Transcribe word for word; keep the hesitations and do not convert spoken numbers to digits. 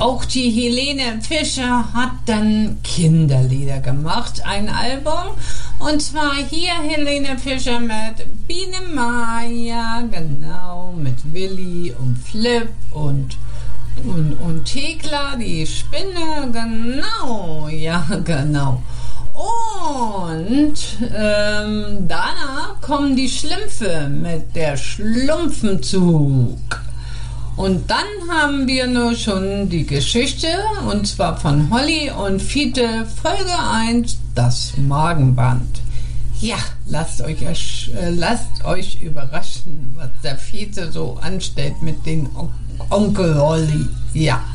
auch die Helene Fischer hat dann Kinderlieder gemacht, ein Album. Und zwar hier Helene Fischer mit Biene Maya, genau, mit Willi und Flip und, und, und Thekla, die Spinne, genau, ja, genau. Und ähm, danach kommen die Schlümpfe mit der Schlumpfenzug. Und dann haben wir nur schon die Geschichte, und zwar von Holly und Fiete, Folge eins, das Magenband. Ja, lasst euch, äh, lasst euch überraschen, was der Fiete so anstellt mit dem On- Onkel Holly. Ja.